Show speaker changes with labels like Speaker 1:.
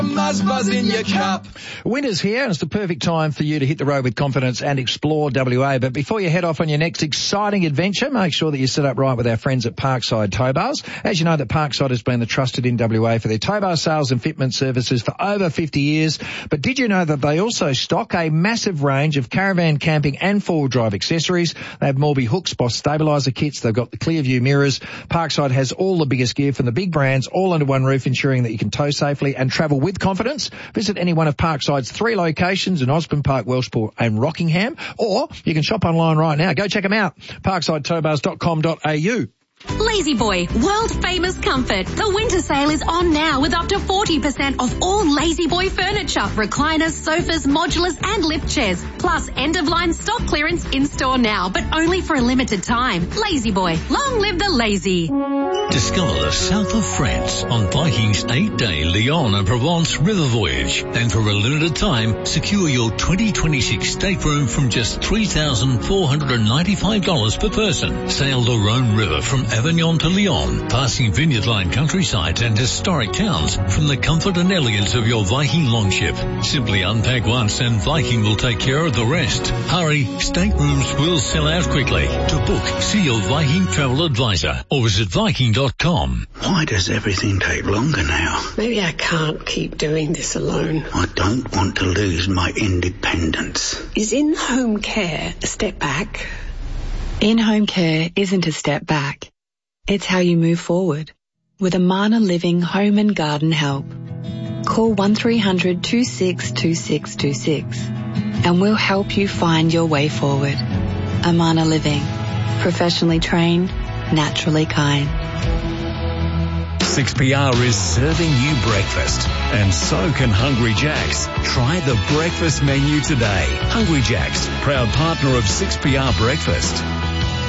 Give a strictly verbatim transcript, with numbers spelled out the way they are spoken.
Speaker 1: Buzz, buzz in your cup.
Speaker 2: Winter's here and it's the perfect time for you to hit the road with confidence and explore W A. But before you head off on your next exciting adventure, make sure that you sit up right with our friends at Parkside Tow Bars. As you know, that Parkside has been the trusted in W A for their tow bar sales and fitment services for over fifty years. But did you know that they also stock a massive range of caravan, camping and four-wheel drive accessories? They have Morby hooks, Boss stabiliser kits. They've got the Clearview mirrors. Parkside has all the biggest gear from the big brands, all under one roof, ensuring that you can tow safely and travel with confidence. Visit any one of Parkside's three locations in Osborne Park, Welshpool and Rockingham, or you can shop online right now. Go check them out, parkside tow bars dot com dot a u.
Speaker 3: Lazy Boy, world famous comfort. The winter sale is on now with up to forty percent off all Lazy Boy furniture, recliners, sofas, modulars and lift chairs. Plus end of line stock clearance in store now, but only for a limited time. Lazy Boy, long live the lazy.
Speaker 4: Discover the south of France on Viking's eight-day Lyon and Provence river voyage. And for a limited time, secure your twenty twenty-six stateroom from just three thousand four hundred ninety-five dollars per person. Sail the Rhone River from Avignon to Lyon, passing vineyard line countrysides and historic towns from the comfort and elegance of your Viking longship. Simply unpack once and Viking will take care of the rest. Hurry, staterooms will sell out quickly. To book, see your Viking travel advisor or visit viking dot com.
Speaker 5: Why does everything take longer now?
Speaker 6: Maybe I can't keep doing this alone.
Speaker 5: I don't want to lose my independence.
Speaker 6: Is in-home care a step back?
Speaker 7: In-home care isn't a step back. It's how you move forward with Amana Living Home and Garden Help. Call one three hundred two six two six two six and we'll help you find your way forward. Amana Living. Professionally trained, naturally kind.
Speaker 8: six P R is serving you breakfast, and so can Hungry Jack's. Try the breakfast menu today. Hungry Jack's, proud partner of six P R Breakfast.